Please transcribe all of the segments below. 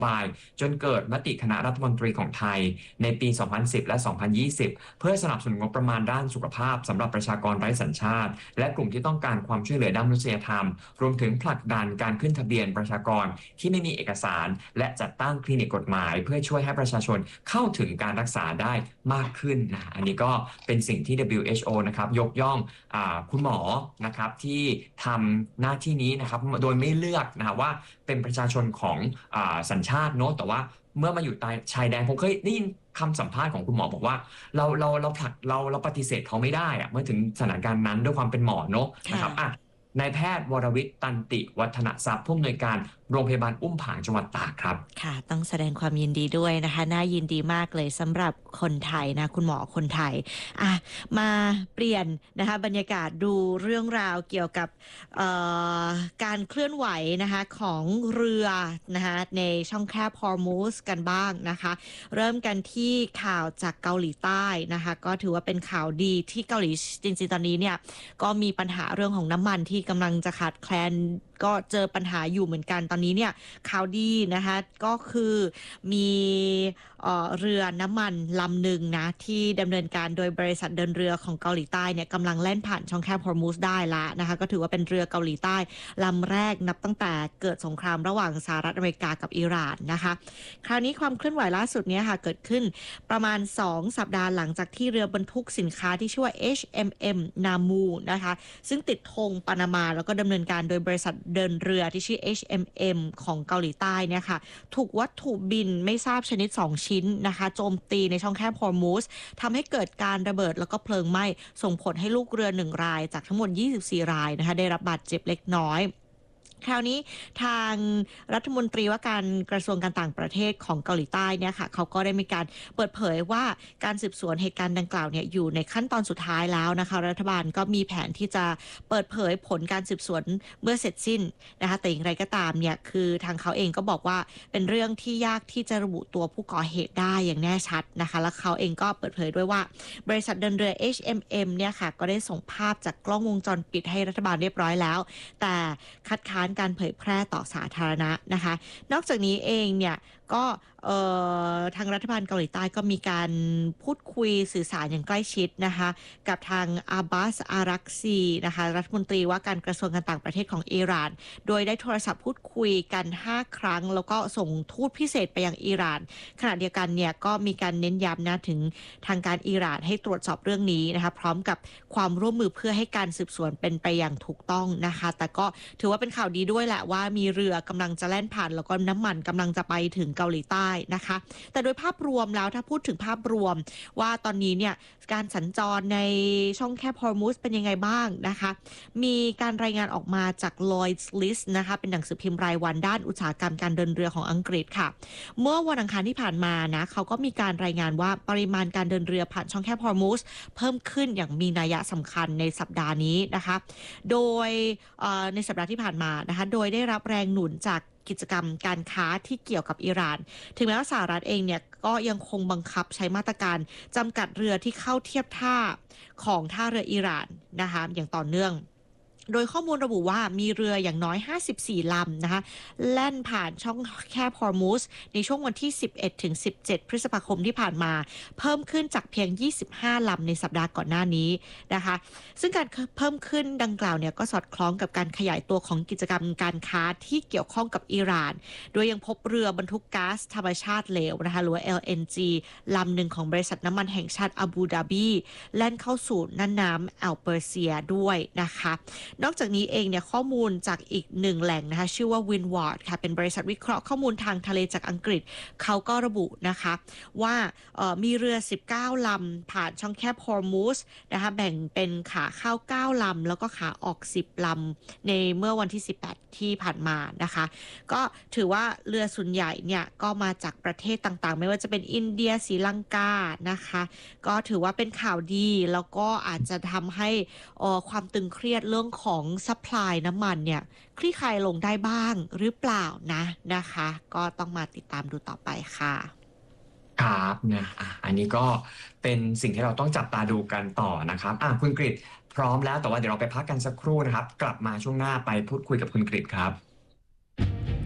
บายจนเกิดมติคณะรัฐมนตรีของไทยในปี 2010 และ 2020 เพื่อสนับสนุนงบประมาณด้านสุขภาพสำหรับประชากรไร้สัญชาติและกลุ่มที่ต้องการความช่วยเหลือด้านมนุษยธรรมรวมถึงผลักดันการขึ้นทะเบียนประชากรที่ไม่มีเอกสารและจัดตั้งคลินิกกฎหมายเพื่อช่วยให้ประชาชนเข้าถึงการรักษาได้มากขึ้นนะอันนี้ก็เป็นสิ่งที่ WHO นะครับยกย่องคุณหมอนะครับที่ทำหน้าที่นี้นะครับโดยไม่เลือกนะครับว่าเป็นประชาชนของสัญชาติเนอะแต่ว่าเมื่อมาอยู่ใต้ชายแดนผมเคยได้ยินคำสัมภาษณ์ของคุณหมอบอกว่าเราผลักเราปฏิเสธเขาไม่ได้อะเมื่อถึงสถานการณ์นั้นด้วยความเป็นหมอเนอะนะครับนายแพทย์วรวิทย์ตันติวัฒนทรัพย์ผู้อำนวยการโรงพยาบาลอุ้มผางจังหวัดตากครับค่ะต้องแสดงความยินดีด้วยนะคะน่ายินดีมากเลยสำหรับคนไทยนะคุณหมอคนไทยมาเปลี่ยนนะคะบรรยากาศดูเรื่องราวเกี่ยวกับการเคลื่อนไหวนะคะของเรือนะคะในช่องแคบฮอร์มุสกันบ้างนะคะเริ่มกันที่ข่าวจากเกาหลีใต้นะคะก็ถือว่าเป็นข่าวดีที่เกาหลีจริงๆตอนนี้เนี่ยก็มีปัญหาเรื่องของน้ำมันที่กำลังจะขาดแคลนก็เจอปัญหาอยู่เหมือนกันตอนนี้เนี่ยข่าวดีนะคะก็คือมีเรือน้ำมันลำหนึ่งนะที่ดำเนินการโดยบริษัทเดินเรือของเกาหลีใต้เนี่ยกำลังแล่นผ่านช่องแคบฮอร์มุสได้ละนะคะก็ถือว่าเป็นเรือเกาหลีใต้ลำแรกนับตั้งแต่เกิดสงครามระหว่างสหรัฐอเมริกากับอิหร่านนะคะคราวนี้ความเคลื่อนไหวล่าสุดเนี่ยค่ะเกิดขึ้นประมาณ2สัปดาห์หลังจากที่เรือบรรทุกสินค้าที่ชื่อว่า HMM Namu นะคะซึ่งติดธงปานามาแล้วก็ดำเนินการโดยบริษัทเดินเรือที่ชื่อ HMM ของเกาหลีใต้เนี่ยค่ะถูกวัตถุบินไม่ทราบชนิด2ชิ้นนะคะโจมตีในช่องแคบฮอร์มุสทำให้เกิดการระเบิดแล้วก็เพลิงไหม้ส่งผลให้ลูกเรือ1รายจากทั้งหมด24รายนะคะได้รับบาดเจ็บเล็กน้อยคราวนี้ทางรัฐมนตรีว่าการกระทรวงการต่างประเทศของเกาหลีใต้เนี่ยค่ะเขาก็ได้มีการเปิดเผยว่าการสืบสวนเหตุการณ์ดังกล่าวเนี่ยอยู่ในขั้นตอนสุดท้ายแล้วนะคะรัฐบาลก็มีแผนที่จะเปิดเผยผลการสืบสวนเมื่อเสร็จสิ้นนะคะแต่อย่างไรก็ตามเนี่ยคือทางเขาเองก็บอกว่าเป็นเรื่องที่ยากที่จะระบุตัวผู้ก่อเหตุได้อย่างแน่ชัดนะคะและเขาเองก็เปิดเผยด้วยว่าบริษัทเดินเรือ HMM เนี่ยค่ะก็ได้ส่งภาพจากกล้องวงจรปิดให้รัฐบาลเรียบร้อยแล้วแต่คัดค้านการเผยแพร่ต่อสาธารณะนะคะนอกจากนี้เองเนี่ยก็ทางรัฐบาลเกาหลีใต้ก็มีการพูดคุยสื่อสารอย่างใกล้ชิดนะคะกับทางอาบัสอารักซีนะคะรัฐมนตรีว่าการกระทรวงการต่างประเทศของอิหร่านโดยได้โทรศัพท์พูดคุยกัน5ครั้งแล้วก็ส่งทูตพิเศษไปยังอิหร่านขณะเดียวกันเนี่ยก็มีการเน้นย้ำนะถึงทางการอิหร่านให้ตรวจสอบเรื่องนี้นะคะพร้อมกับความร่วมมือเพื่อให้การสืบสวนเป็นไปอย่างถูกต้องนะคะแต่ก็ถือว่าเป็นข่าวดีด้วยแหละว่ามีเรือกำลังจะแล่นผ่านแล้วก็น้ำมันกำลังจะไปถึงเกาหลีใต้นะคะแต่โดยภาพรวมแล้วถ้าพูดถึงภาพรวมว่าตอนนี้เนี่ยการสัญจรในช่องแคบฮอร์มุสเป็นยังไงบ้างนะคะมีการรายงานออกมาจาก Lloyd's List นะคะเป็นหนังสือพิมพ์รายวันด้านอุตสาหกรรมการเดินเรือของอังกฤษค่ะเมื่อวันอังคารที่ผ่านมานะเขาก็มีการรายงานว่าปริมาณการเดินเรือผ่านช่องแคบฮอร์มุสเพิ่มขึ้นอย่างมีนัยสำคัญในสัปดาห์นี้นะคะโดยในสัปดาห์ที่ผ่านมานะคะโดยได้รับแรงหนุนจากกิจกรรมการค้าที่เกี่ยวกับอิหร่านถึงแม้ว่าสหรัฐเองเนี่ยก็ยังคงบังคับใช้มาตรการจำกัดเรือที่เข้าเทียบท่าของท่าเรืออิหร่านนะคะอย่างต่อเนื่องโดยข้อมูลระบุว่ามีเรืออย่างน้อย54ลำนะคะแล่นผ่านช่องแคบฮอร์มุสในช่วงวันที่11ถึง17พฤษภาคมที่ผ่านมาเพิ่มขึ้นจากเพียง25ลำในสัปดาห์ก่อนหน้านี้นะคะซึ่งการเพิ่มขึ้นดังกล่าวเนี่ยก็สอดคล้องกับการขยายตัวของกิจกรรมการค้าที่เกี่ยวข้องกับอิหร่านโดยยังพบเรือบรรทุกก๊าซธรรมชาติเหลวนะคะหรือว่า LNG ลำหนึ่งของบริษัทน้ำมันแห่งชาติอาบูดาบีแล่นเข้าสู่น่านน้ำแอลเปอร์เซียด้วยนะคะนอกจากนี้เองเนี่ยข้อมูลจากอีกหนึ่งแหล่งนะคะชื่อว่า Windward ค่ะเป็นบริษัทวิเคราะห์ข้อมูลทางทะเลจากอังกฤษเขาก็ระบุนะคะว่ามีเรือ19ลำผ่านช่องแคบฮอร์มุสนะคะแบ่งเป็นขาเข้า9ลำแล้วก็ขาออก10ลำในเมื่อวันที่18ที่ผ่านมานะคะก็ถือว่าเรือส่วนใหญ่เนี่ยก็มาจากประเทศต่างๆไม่ว่าจะเป็นอินเดียศรีลังกานะคะก็ถือว่าเป็นข่าวดีแล้วก็อาจจะทำให้ความตึงเครียดเรื่องของซัพพลายน้ำมันเนี่ยคลี่คลายลงได้บ้างหรือเปล่านะคะก็ต้องมาติดตามดูต่อไปค่ะครับนะอันนี้ก็เป็นสิ่งที่เราต้องจับตาดูกันต่อนะครับคุณกฤษพร้อมแล้วแต่ว่าเดี๋ยวเราไปพักกันสักครู่นะครับกลับมาช่วงหน้าไปพูดคุยกับคุณกฤษครับ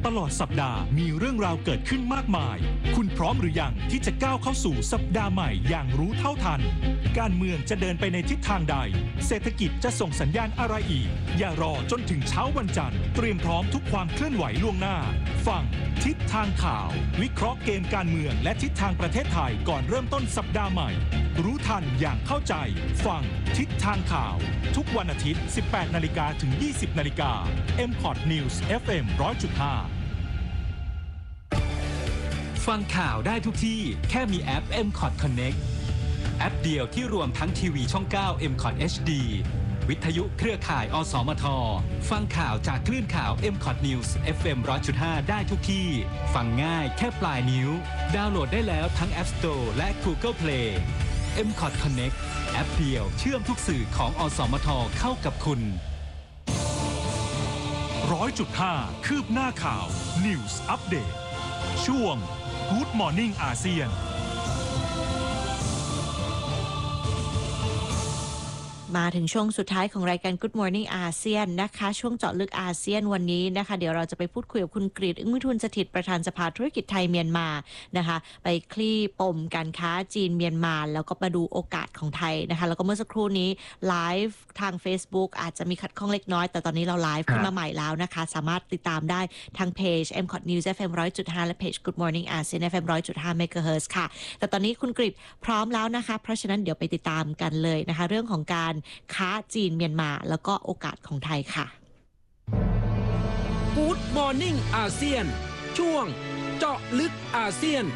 ตลอดสัปดาห์มีเรื่องราวเกิดขึ้นมากมายคุณพร้อมหรือยังที่จะก้าวเข้าสู่สัปดาห์ใหม่อย่างรู้เท่าทันการเมืองจะเดินไปในทิศทางใดเศรษฐกิจจะส่งสัญญาณอะไรอีกอย่ารอจนถึงเช้าวันจันทร์เตรียมพร้อมทุกความเคลื่อนไหวล่วงหน้าฟังทิศทางข่าววิเคราะห์เกมการเมืองและทิศทางประเทศไทยก่อนเริ่มต้นสัปดาห์ใหม่รู้ทันอย่างเข้าใจฟังทิศทางข่าวทุกวันอาทิตย์ 18 นาฬิกาถึง 20 นาฬิกา MPOT News FM 100.5 ฟังข่าวได้ทุกที่แค่มีแอป MCOT Connect แอปเดียวที่รวมทั้งทีวีช่อง 9 MCOT HD วิทยุเครือข่ายอสมทฟังข่าวจากคลื่นข่าว MCOT News FM 100.5 ได้ทุกที่ฟังง่ายแค่ปลายนิ้วดาวน์โหลดได้แล้วทั้ง App Store และ Google Play MCOT Connect แอปเดียวเชื่อมทุกสื่อของอสมทเข้ากับคุณ 100.5 คืบหน้าข่าว News Update ช่วง Good Morning อาเซียนมาถึงช่วงสุดท้ายของรายการ Good Morning อาเซียนนะคะช่วงเจาะลึกอาเซียนวันนี้นะคะเดี๋ยวเราจะไปพูดคุยกับคุณกฤษ อึ้งวิทูลสถิตประธานสภาธุรกิจไทยเมียนมานะคะไปคลี่ปมการค้าจีนเมียนมาแล้วก็มาดูโอกาสของไทยนะคะแล้วก็เมื่อสักครู่นี้ไลฟ์ทาง Facebook อาจจะมีขัดข้องเล็กน้อยแต่ตอนนี้เราไลฟ์ขึ้นมาใหม่แล้วนะคะสามารถติดตามได้ทางเพจ MCOT News FM 100.5 และเพจ Good Morning อาเซียน FM 100.5 MHz ค่ะแต่ตอนนี้คุณกฤษพร้อมแล้วนะคะเพราะฉะนั้นเดี๋ยวไปติดตามกันเลยนะคะเรื่องของการค้าจีนเมียนมาแล้วก็โอกาสของไทยค่ะ Good Morning อาเซียนช่วงเจาะลึกอาเซียน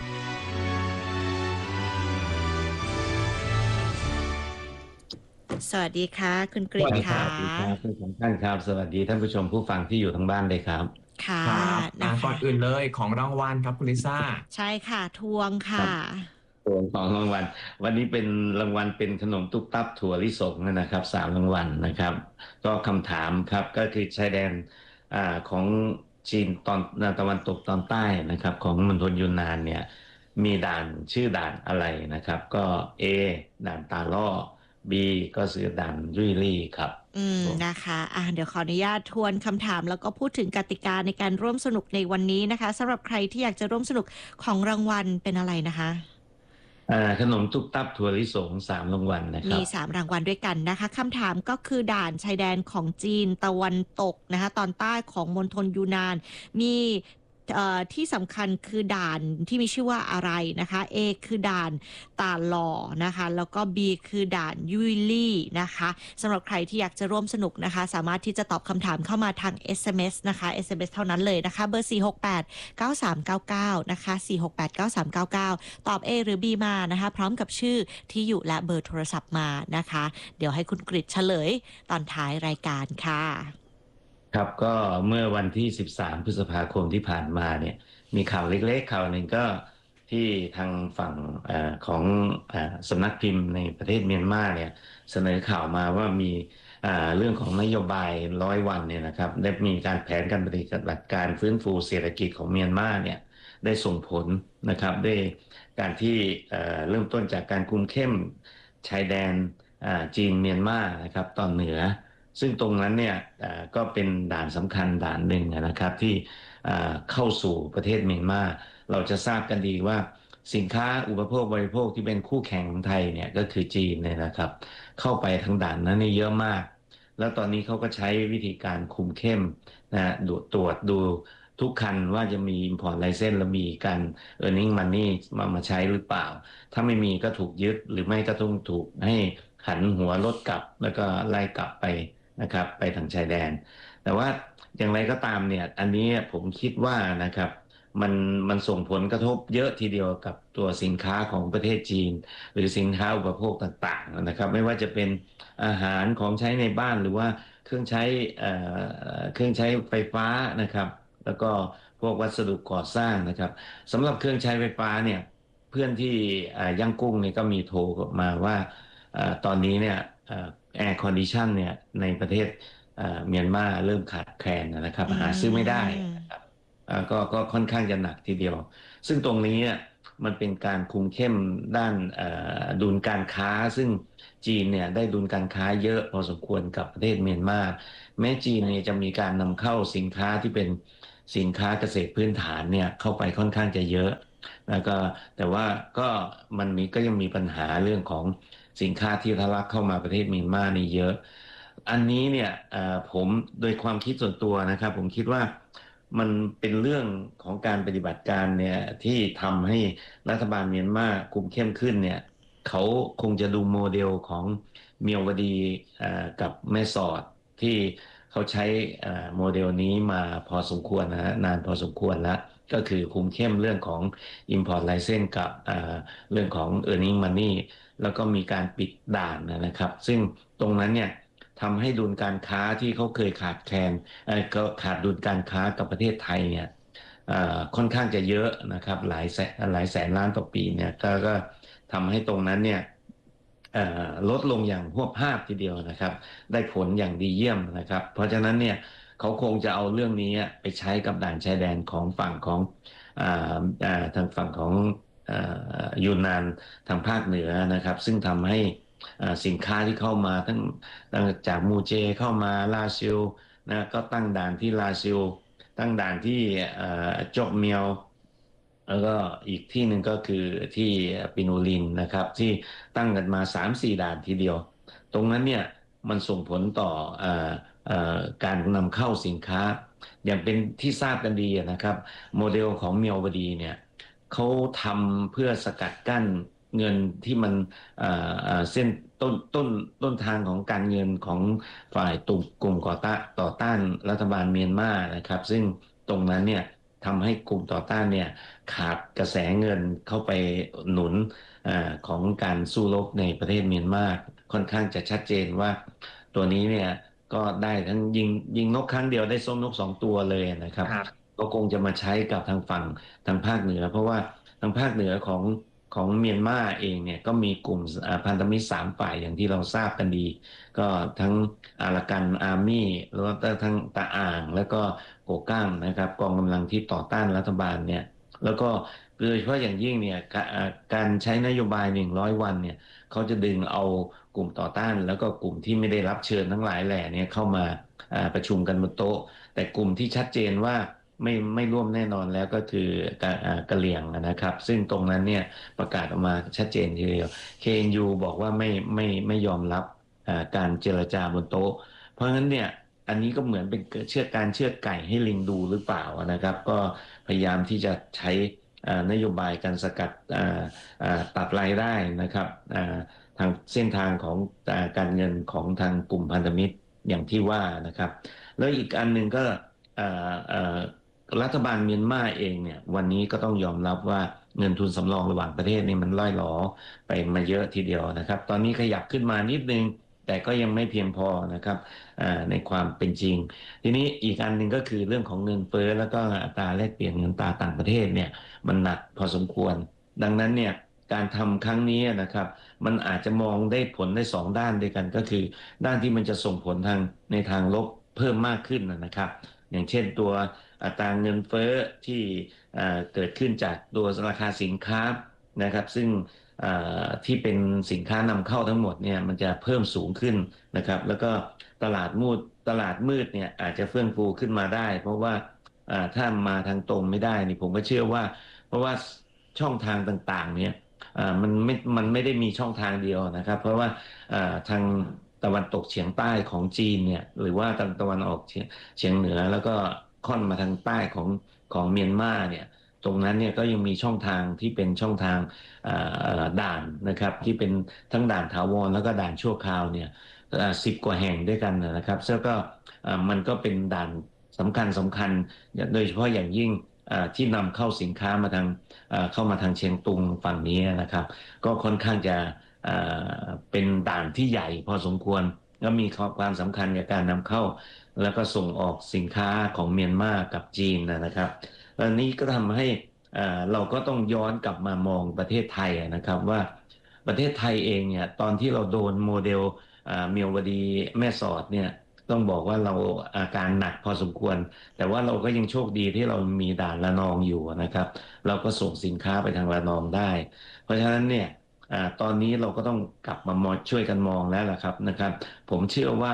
สวัสดีค่ะคุณกฤษค่ะสวัสดีครับทุกท่านครับสวัสดีท่านผู้ชมผู้ฟังที่อยู่ทางบ้านเลยครับค่ะก่อนอื่นเลยของรางวัลครับคุณลิซ่าใช่ค่ะทวงค่ะตัวของรางวัลวันนี้เป็นรางวัลเป็นขนมตุ๊บตับถั่วลิสงนะครับ3รางวัลนะครับก็คำถามครับก็คือชายแดนของจีนตอนตะวันตกตอนใต้นะครับของมณฑลยูนนานเนี่ยมีด่านชื่อด่านอะไรนะครับก็ A ด่านตาล่อ B ก็คือด่านยุยลี่ครับนะคะเดี๋ยวขออนุญาตทวนคำถามแล้วก็พูดถึงกติกาในการร่วมสนุกในวันนี้นะคะสำหรับใครที่อยากจะร่วมสนุกของรางวัลเป็นอะไรนะคะขนมตุ๊บตับถั่วลิสง3รางวัลนะครับมี3รางวัลด้วยกันนะคะคำถามก็คือด่านชายแดนของจีนตะวันตกนะคะตอนใต้ของมณฑลยูนานมีที่สำคัญคือด่านที่มีชื่อว่าอะไรนะคะ A คือด่านตาหล่อนะคะแล้วก็ B คือด่านยุยลี่นะคะสำหรับใครที่อยากจะร่วมสนุกนะคะสามารถที่จะตอบคำถามเข้ามาทาง SMS นะคะ SMS เท่านั้นเลยนะคะเบอร์ 4689399 นะคะ 4689399 ตอบ A หรือ B มานะคะพร้อมกับชื่อที่อยู่และเบอร์โทรศัพท์มานะคะเดี๋ยวให้คุณกฤษเฉลยตอนท้ายรายการค่ะครับก็เมื่อวันที่13พฤษภาคมที่ผ่านมาเนี่ยมีข่าวเล็กๆข่าวหนึ่งก็ที่ทางฝั่งของสำนักพิมพ์ในประเทศเมียนมาเนี่ยเสนอข่าวมาว่ามีเรื่องของนโยบาย100 วันเนี่ยนะครับได้มีการแผนการปฏิบัติการฟื้นฟูเศรษฐกิจของเมียนมาเนี่ยได้ส่งผลนะครับด้วยการที่เริ่มต้นจากการคุมเข้มชายแดนจีนเมียนมานะครับตอนเหนือซึ่งตรงนั้นเนี่ยก็เป็นด่านสำคัญด่านหนึ่งนะครับที่เข้าสู่ประเทศเมียนมาเราจะทราบกันดีว่าสินค้าอุปโภคบริโภคที่เป็นคู่แข่งของไทยเนี่ยก็คือจีนเนี่ยนะครับเข้าไปทางด่านนั้นเยอะมากแล้วตอนนี้เขาก็ใช้วิธีการคุมเข้มนะตรวจดูทุกคันว่าจะมี import license และมีการ earning money มาใช้หรือเปล่าถ้าไม่มีก็ถูกยึดหรือไม่ก็ต้องถูกให้หันหัวรถกลับแล้วก็ไล่กลับไปนะครับไปทางชายแดนแต่ว่าอย่างไรก็ตามเนี่ยอันนี้ผมคิดว่านะครับมันส่งผลกระทบเยอะทีเดียวกับตัวสินค้าของประเทศจีนหรือสินค้าอุปโภคต่างๆนะครับไม่ว่าจะเป็นอาหารของใช้ในบ้านหรือว่าเครื่องใช้ไฟฟ้านะครับแล้วก็พวกวัสดุก่อสร้างนะครับสำหรับเครื่องใช้ไฟฟ้าเนี่ยเพื่อนที่ย่างกุ้งเนี่ยก็มีโทรมาว่าตอนนี้เนี่ยแอร์คอนดิชันเนี่ยในประเทศเมียนมาเริ่มขาดแคลนนะครับหาซื้อไม่ได้นะครับก็ค่อนข้างจะหนักทีเดียวซึ่งตรงนี้มันเป็นการคุมเข้มด้านดุลการค้าซึ่งจีนเนี่ยได้ดุลการค้าเยอะพอสมควรกับประเทศเมียนมาแม้จีนเนี่ยจะมีการนำเข้าสินค้าที่เป็นสินค้าเกษตรพื้นฐานเนี่ยเข้าไปค่อนข้างจะเยอะแล้วก็แต่ว่าก็ก็ยังมีปัญหาเรื่องของสินค้าที่ทะลักเข้ามาประเทศเมียนมานี่เยอะอันนี้เนี่ยผมโดยความคิดส่วนตัวนะครับผมคิดว่ามันเป็นเรื่องของการปฏิบัติการเนี่ยที่ทำให้รัฐบาลเมียนมาคุมเข้มขึ้นเนี่ยเขาคงจะดูโมเดลของเมียวดีกับแม่สอดที่เขาใช้โมเดลนี้มาพอสมควรนะฮะนานพอสมควรแล้วก็คือคุมเข้มเรื่องของ Import License กับเรื่องของ Earning Money แล้วก็มีการปิดด่านนะครับซึ่งตรงนั้นเนี่ยทำให้ดุลการค้าที่เขาเคยขาดแคลนก็ขาดดุลการค้ากับประเทศไทยเนี่ยค่อนข้างจะเยอะนะครับหลายแสนล้านต่อปีเนี่ยก็ทำให้ตรงนั้นเนี่ยลดลงอย่างหวบภาพทีเดียวนะครับได้ผลอย่างดีเยี่ยมนะครับเพราะฉะนั้นเนี่ยเขาคงจะเอาเรื่องนี้ไปใช้กับด่านชายแดนของฝั่งของทางฝั่งของยูนนานทางภาคเหนือนะครับซึ่งทำให้สินค้าที่เข้ามาทั้งจากมูเจเข้ามาลาซิลนะก็ตั้งด่านที่ลาซิลตั้งด่านที่จอกเมียวแล้วก็อีกที่หนึ่งก็คือที่ปินูลินนะครับที่ตั้งกันมา 3-4 ด่านทีเดียวตรงนั้นเนี่ยมันส่งผลต่อการนำเข้าสินค้าอย่างเป็นที่ทราบกันดีนะครับโมเดลของเมียวดีเนี่ยเขาทำเพื่อสกัดกั้นเงินที่มันเส้นต้นทางของการเงินของฝ่ายกลุ่มต่อต้านรัฐบาลเมียนมานะครับซึ่งตรงนั้นเนี่ยทำให้กลุ่มต่อต้านเนี่ยขาดกระแสเงินเข้าไปหนุนของการสู้รบในประเทศเมียนมาค่อนข้างจะชัดเจนว่าตัวนี้เนี่ยก็ได้ทั้งยิงนกครั้งเดียวได้ส้มนก2 ตัวเลยนะครับก็คงจะมาใช้กับทางฝั่งทางภาคเหนือเพราะว่าทางภาคเหนือของเมียนมาเองเนี่ยก็มีกลุ่มพันธมิตร3 ฝ่ายอย่างที่เราทราบกันดีก็ทั้งอารากันอาร์มี่แล้วก็ทั้งตะอ่างแล้วก็โกก้างนะครับกองกำลังที่ต่อต้านรัฐบาลเนี่ยแล้วก็โดยเฉพาะอย่างยิ่งเนี่ยการใช้นโยบาย100 วันเนี่ยเขาจะดึงเอากลุ่มต่อต้านแล้วก็กลุ่มที่ไม่ได้รับเชิญทั้งหลายแหล่เนี่ยเข้ามาประชุมกันบนโต๊ะแต่กลุ่มที่ชัดเจนว่าไม่ร่วมแน่นอนแล้วก็คือกะเหรี่ยงนะครับซึ่งตรงนั้นเนี่ยประกาศออกมาชัดเจนทีเดียว KNU บอกว่าไม่ยอมรับการเจรจาบนโต๊ะเพราะฉะนั้นเนี่ยอันนี้ก็เหมือนเป็นเชือดไก่ให้ลิงดูหรือเปล่านะครับก็พยายามที่จะใช้นโยบายการสกัดตัดรายได้นะครับทางเส้นทางของการเงินของทางกลุ่มพันธมิตรอย่างที่ว่านะครับแล้วอีกอันหนึ่งก็รัฐบาลเมียนมาเองเนี่ยวันนี้ก็ต้องยอมรับว่าเงินทุนสำรองระหว่างประเทศนี่มันล่อยหลอไปมาเยอะทีเดียวนะครับตอนนี้ขยับขึ้นมานิดนึงแต่ก็ยังไม่เพียงพอนะครับในความเป็นจริงทีนี้อีกอันหนึ่งก็คือเรื่องของเงินเฟ้อแล้วก็อัตราแลกเปลี่ยนเงินตราต่างประเทศเนี่ยมันหนักพอสมควรดังนั้นเนี่ยการทำครั้งนี้นะครับมันอาจจะมองได้ผลได้2 ด้านด้วยกันก็คือด้านที่มันจะส่งผลในทางลบเพิ่มมากขึ้นนะครับอย่างเช่นตัวอัตราเงินเฟ้อที่เกิดขึ้นจากตัวราคาสินค้านะครับซึ่งที่เป็นสินค้านำเข้าทั้งหมดเนี่ยมันจะเพิ่มสูงขึ้นนะครับแล้วก็ตลาดมืดเนี่ยอาจจะเฟื่องฟูขึ้นมาได้เพราะว่าถ้ามาทางตรงไม่ได้นี่ผมก็เชื่อว่าเพราะว่าช่องทางต่างๆเนี่ยมันไม่ได้มีช่องทางเดียวนะครับเพราะว่าทางตะวันตกเฉียงใต้ของจีนเนี่ยหรือว่าตะวันออกเฉียงเหนือแล้วก็ค่อนมาทางใต้ของเมียนมาเนี่ยตรงนั้นเนี่ยก็ยังมีช่องทางที่เป็นช่องทางด่านนะครับที่เป็นทั้งด่านถาวรแล้วก็ด่านชั่วคราวเนี่ย10 กว่าแห่งด้วยกันนะครับซึ่งก็มันก็เป็นด่านสำคัญโดยเฉพาะอย่างยิ่งที่นำเข้าสินค้ามาเข้ามาทางเชียงตุงฝั่งนี้นะครับก็ค่อนข้างจะเป็นด่านที่ใหญ่พอสมควรแล้วมีความสำคัญกับการนำเข้าแล้วก็ส่งออกสินค้าของเมียนมากับจีนนะครับอันนี้ก็ทำให้เราก็ต้องย้อนกลับมามองประเทศไทยนะครับว่าประเทศไทยเองเนี่ยตอนที่เราโดนโมเดลเมียวดีแม่สอดเนี่ยต้องบอกว่าเราอาการหนักพอสมควรแต่ว่าเราก็ยังโชคดีที่เรามีด่านระนองอยู่นะครับเราก็ส่งสินค้าไปทางระนองได้เพราะฉะนั้นเนี่ยตอนนี้เราก็ต้องกลับมาช่วยกันมองแล้วล่ะครับนะครับผมเชื่อว่า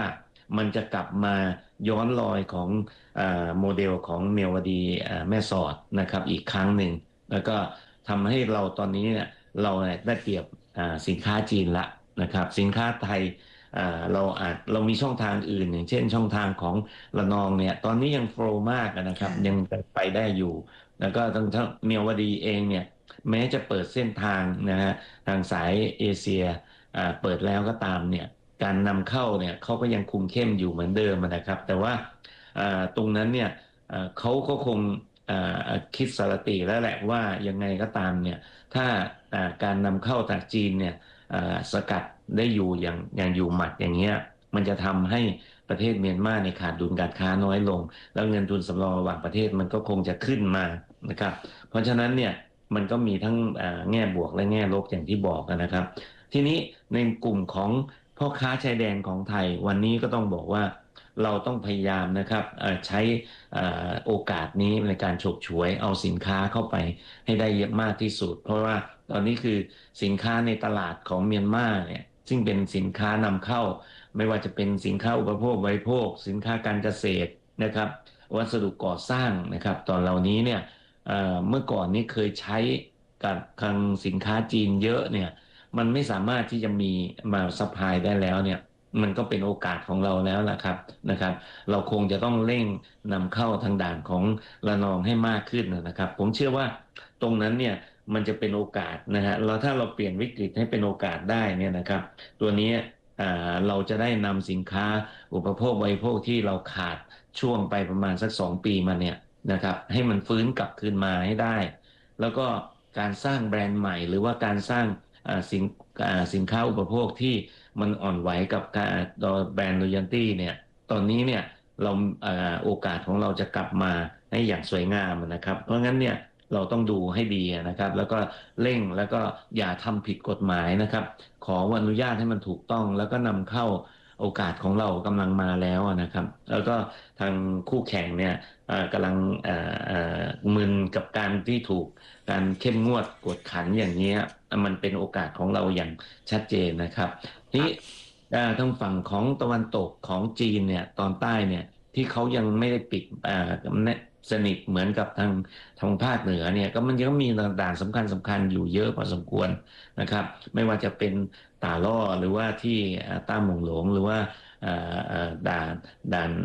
มันจะกลับมาย้อนรอยของโมเดลของเมียวดีแม่สอดนะครับอีกครั้งหนึ่งแล้วก็ทำให้เราตอนนี้เนี่ยเราได้เปรียบสินค้าจีนละนะครับสินค้าไทยเรามีช่องทางอื่นอย่างเช่นช่องทางของระนองเนี่ยตอนนี้ยังโฟลว์มากนะครับยังไปได้อยู่แล้วก็ทั้งเมียวดีเองเนี่ยแม้จะเปิดเส้นทางนะฮะทางสายเอเชียเปิดแล้วก็ตามเนี่ยการนำเข้าเนี่ยเขาก็ยังคุมเข้มอยู่เหมือนเดิมนะครับแต่ว่าตรงนั้นเนี่ยเขาก็คงคิดสารติแล้วแหละว่ายังไงก็ตามเนี่ยถ้าการนำเข้าจากจีนเนี่ยสกัดได้อยู่อย่างอยู่หมัดอย่างเงี้ยมันจะทำให้ประเทศเมียนมาในขาดดุลการค้าน้อยลงแล้วเงินทุนสำรองระหว่างประเทศมันก็คงจะขึ้นมานะครับเพราะฉะนั้นเนี่ยมันก็มีทั้งแง่บวกและแง่ลบอย่างที่บอกนะครับทีนี้ในกลุ่มของพ่อค้าชายแดนของไทยวันนี้ก็ต้องบอกว่าเราต้องพยายามนะครับใช้โอกาสนี้ในการฉกฉวยเอาสินค้าเข้าไปให้ได้เยอะมากที่สุดเพราะว่าตอนนี้คือสินค้าในตลาดของเมียนมาเนี่ยซึ่งเป็นสินค้านำเข้าไม่ว่าจะเป็นสินค้าอุปโภคบริโภคสินค้าการเกษตรนะครับวัสดุก่อสร้างนะครับตอนเหล่านี้เนี่ยเมื่อก่อนนี้เคยใช้กับทางสินค้าจีนเยอะเนี่ยมันไม่สามารถที่จะมีมาซัพพลายได้แล้วเนี่ยมันก็เป็นโอกาสของเราแล้วนะครับเราคงจะต้องเร่งนำเข้าทางด่านของระนองให้มากขึ้นนะครับผมเชื่อว่าตรงนั้นเนี่ยมันจะเป็นโอกาสนะฮะถ้าเราเปลี่ยนวิกฤตให้เป็นโอกาสได้เนี่ยนะครับตัวนี้เราจะได้นำสินค้าอุปโภคบริโภคที่เราขาดช่วงไปประมาณสัก2 ปีมาเนี่ยนะครับให้มันฟื้นกลับคืนมาให้ได้แล้วก็การสร้างแบรนด์ใหม่หรือว่าการสร้างสินค้าอุปโภคที่มันอ่อนไหวกับแบรนด์ loyalty เนี่ยตอนนี้เนี่ยเราโอกาสของเราจะกลับมาให้อย่างสวยงามนะครับเพราะงั้นเนี่ยเราต้องดูให้ดีนะครับแล้วก็เร่งแล้วก็อย่าทำผิดกฎหมายนะครับขออนุญาตให้มันถูกต้องแล้วก็นำเข้าโอกาสของเรากำลังมาแล้วนะครับแล้วก็ทางคู่แข่งเนี่ยกำลังมึนกับการที่ถูกการเข้มงวดกวดขันอย่างนี้มันเป็นโอกาสของเราอย่างชัดเจนนะครับนี่ทางฝั่งของตะวันตกของจีนเนี่ยตอนใต้เนี่ยที่เขายังไม่ได้ปิดสนิทเหมือนกับทางภาคเหนือเนี่ยก็มันยังมีด่านสำคัญอยู่เยอะพอสมควรนะครับไม่ว่าจะเป็นตาล่อหรือว่าที่ต้าหมงหลงหรือว่าด่าน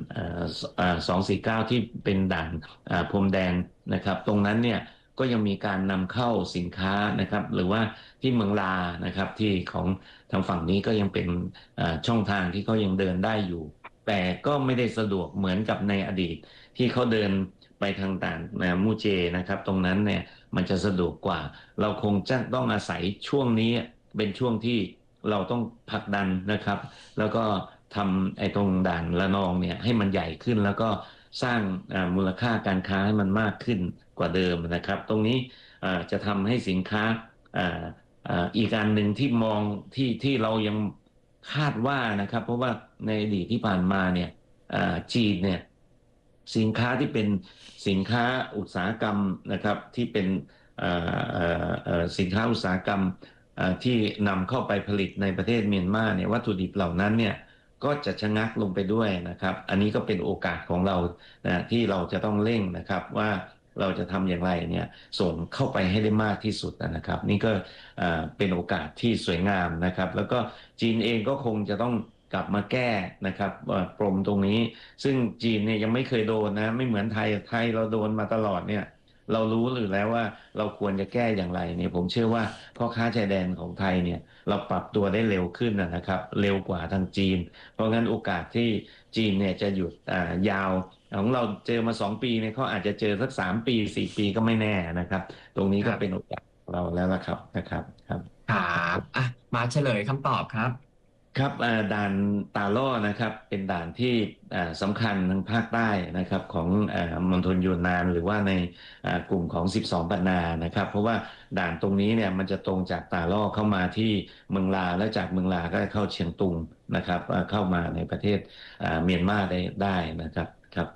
249ที่เป็นด่านพรมแดนนะครับตรงนั้นเนี่ยก็ยังมีการนำเข้าสินค้านะครับหรือว่าที่เมืองลานะครับที่ของทางฝั่งนี้ก็ยังเป็นช่องทางที่เขายังเดินได้อยู่แต่ก็ไม่ได้สะดวกเหมือนกับในอดีตที่เขาเดินไปทางด่านมูเจนะครับตรงนั้นเนี่ยมันจะสะดวกกว่าเราคงจะต้องอาศัยช่วงนี้เป็นช่วงที่เราต้องผลักดันนะครับแล้วก็ทำตรงด่านระนองเนี่ยให้มันใหญ่ขึ้นแล้วก็สร้างมูลค่าการค้าให้มันมากขึ้นกว่าเดิมนะครับตรงนี้จะทำให้สินค้าอีกอันหนึ่งที่มองที่เรายังคาดว่านะครับเพราะว่าในอดีตที่ผ่านมาเนี่ยจีนเนี่ยสินค้าที่เป็นสินค้าอุตสาหกรรมนะครับที่เป็นสินค้าอุตสาหกรรมที่นำเข้าไปผลิตในประเทศเมียนมาเนี่ยวัตถุดิบเหล่านั้นเนี่ยก็จะชะงักลงไปด้วยนะครับอันนี้ก็เป็นโอกาสของเราที่เราจะต้องเร่งนะครับว่าเราจะทำอย่างไรเนี่ยส่งเข้าไปให้ได้มากที่สุดนะครับนี่ก็เป็นโอกาสที่สวยงามนะครับแล้วก็จีนเองก็คงจะต้องกลับมาแก้นะครับปมตรงนี้ซึ่งจีนเนี่ยยังไม่เคยโดนนะไม่เหมือนไทยเราโดนมาตลอดเนี่ยเรารู้อยู่แล้วว่าเราควรจะแก้อย่างไรเนี่ยผมเชื่อว่าพ่อค้าชายแดนของไทยเนี่ยเราปรับตัวได้เร็วขึ้นนะครับเร็วกว่าทางจีนเพราะงั้นโอกาสที่จีนเนี่ยจะหยุดยาวของเราเจอมา2 ปีเนี่ยเขาอาจจะเจอสัก3 ปี4 ปีก็ไม่แน่นะครับตรงนี้ก็เป็นโอกาสของเราแล้วนะครับครับมาเฉลยคำตอบครับครับด่านตาล่อนะครับเป็นด่านที่สำคัญทางภาคใต้นะครับของมณฑลยูนนานหรือว่าในกลุ่มของ12 ปันนานะครับเพราะว่าด่านตรงนี้เนี่ยมันจะตรงจากตาล่อเข้ามาที่เมืองลาและจากเมืองลาก็เข้าเชียงตุงนะครับเข้ามาในประเทศเมียนมาได้นะครับครับผม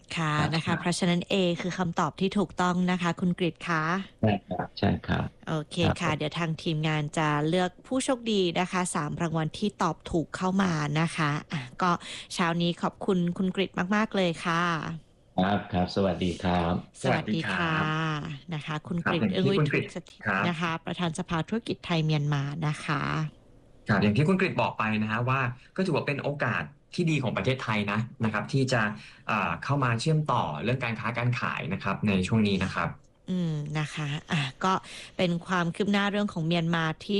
ค่ะครับนะคะ เพราะฉะนั้น A คือคำตอบที่ถูกต้องนะคะ คุณกฤษคะใช่ครับใช่ครับโอเคครับค่ะ เดี๋ยวทางทีมงานจะเลือกผู้โชคดีนะคะ3รางวัลที่ตอบถูกเข้ามานะคะก็เช้านี้ขอบคุณคุณกฤษมากๆเลยค่ะครับครับสวัสดีครับสวัสดีค่ะนะคะ คุณครักบฤษอย่างเอื้องที่วิคุณทูกฤษลสถิตครับนะคะ ประธานสภาธุรกิจไทยเมียนมานะคะครับอย่างที่คุณกฤษบอกไปนะฮะว่าก็ถือว่าเป็นโอกาสที่ดีของประเทศไทยนะครับที่จะเข้ามาเชื่อมต่อเรื่องการค้าการขายนะครับในช่วงนี้นะครับนะคะก็เป็นความคืบหน้าเรื่องของเมียนมาที่